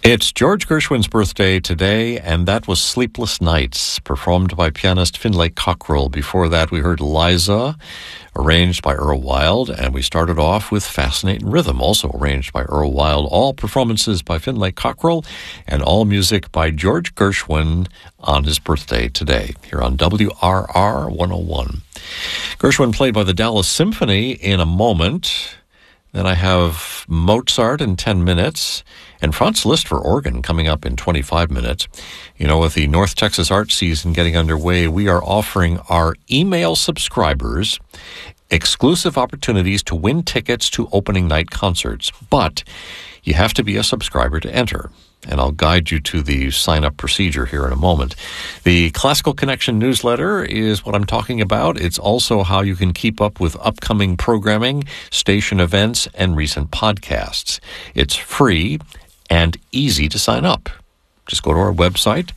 It's George Gershwin's birthday today, and that was Sleepless Nights, performed by pianist Finlay Cockrell. Before that, we heard Liza, arranged by Earl Wild, and we started off with Fascinating Rhythm, also arranged by Earl Wild. All performances by Finlay Cockrell, and all music by George Gershwin on his birthday today, here on WRR 101. Gershwin played by the Dallas Symphony in a moment. Then I have Mozart in 10 minutes, and Franz Liszt for organ coming up in 25 minutes. You know, with the North Texas art season getting underway, we are offering our email subscribers exclusive opportunities to win tickets to opening night concerts. But you have to be a subscriber to enter, and I'll guide you to the sign-up procedure here in a moment. The Classical Connection newsletter is what I'm talking about. It's also how you can keep up with upcoming programming, station events, and recent podcasts. It's free and easy to sign up. Just go to our website,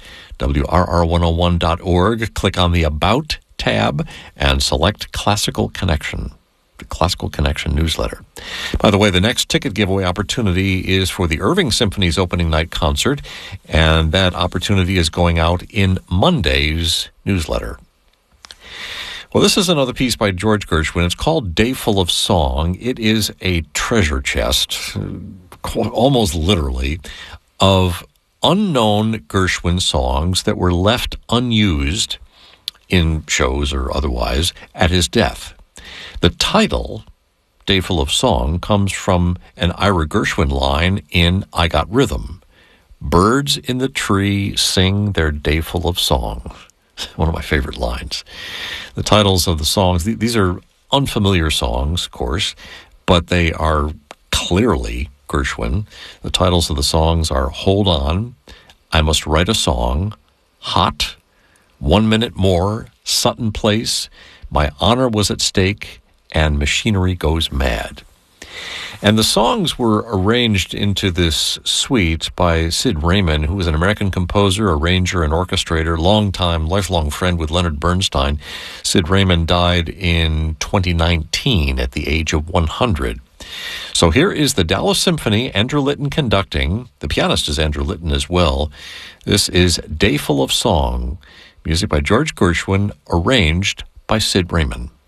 WRR101.org, click on the About tab, and select Classical Connection. The Classical Connection newsletter. By the way, the next ticket giveaway opportunity is for the Irving Symphony's opening night concert, and that opportunity is going out in Monday's newsletter. Well, this is another piece by George Gershwin. It's called Day Full of Song. It is a treasure chest, almost literally, of unknown Gershwin songs that were left unused in shows or otherwise at his death. The title, Day Full of Song, comes from an Ira Gershwin line in I Got Rhythm. Birds in the tree sing their day full of song. One of my favorite lines. The titles of the songs, these are unfamiliar songs, of course, but they are clearly Gershwin. The titles of the songs are Hold On, I Must Write a Song, Hot, 1 Minute More, Sutton Place, My Honor Was at Stake, and Machinery Goes Mad. And the songs were arranged into this suite by Sid Raman, who was an American composer, arranger, and orchestrator, lifelong friend with Leonard Bernstein. Sid Raman died in 2019 at the age of 100. So here is the Dallas Symphony, Andrew Litton conducting. The pianist is Andrew Litton as well. This is Day Full of Song, music by George Gershwin, arranged by Sid Raman.